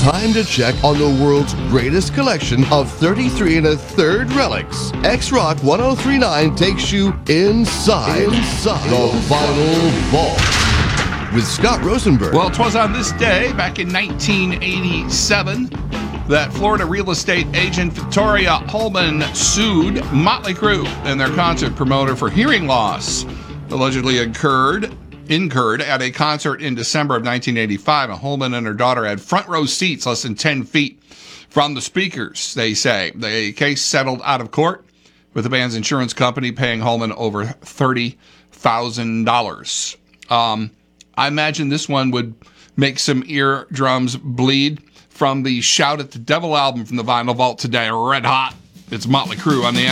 Time to check on the world's greatest collection of 33 1/3 relics. X-Rock 1039 takes you inside the Vinyl Vault with Scott Rosenberg. Well, 'twas on this day, back in 1987, that Florida real estate agent Victoria Holman sued Motley Crue and their concert promoter for hearing loss, allegedly incurred at a concert in December of 1985. And Holman and her daughter had front row seats less than 10 feet from the speakers, they say. The case settled out of court, with the band's insurance company paying Holman over $30,000. I imagine this one would make some eardrums bleed. From the Shout at the Devil album from the Vinyl Vault today, Red Hot, it's Motley Crue on the